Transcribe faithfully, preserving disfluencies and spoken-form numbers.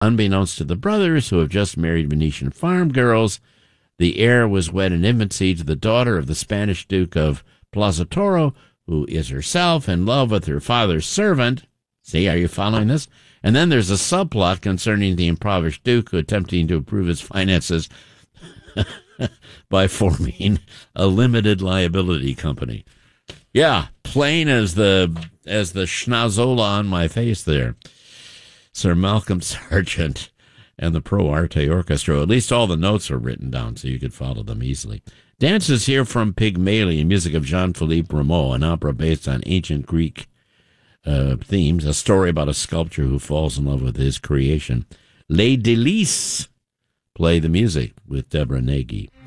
Unbeknownst to the brothers, who have just married Venetian farm girls, the heir was wed in infancy to the daughter of the Spanish Duke of Plaza Toro, who is herself in love with her father's servant. See, are you following this? And then there's a subplot concerning the impoverished Duke who attempting to improve his finances by forming a limited liability company. Yeah, plain as the as the schnozola on my face there. Sir Malcolm Sargent and the Pro Arte Orchestra. At least all the notes are written down so you could follow them easily. Dances here from Pygmalion, music of Jean-Philippe Rameau, an opera based on ancient Greek uh, themes, a story about a sculptor who falls in love with his creation. Les Délices play the music with Deborah Nagy.